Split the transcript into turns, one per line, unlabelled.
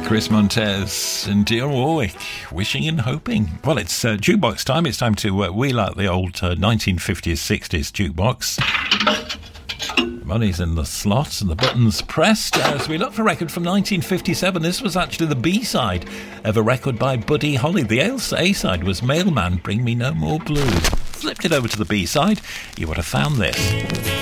Chris Montez and Dionne Warwick, Wishing and Hoping. Well, it's jukebox time. It's time to wheel out the old 1950s, 60s jukebox. Money's in the slot and the buttons pressed as we look for a record from 1957. This was actually the B-side of a record by Buddy Holly. The A-side was Mailman, Bring Me No More Blues. Flipped it over to the B-side, you would have found this.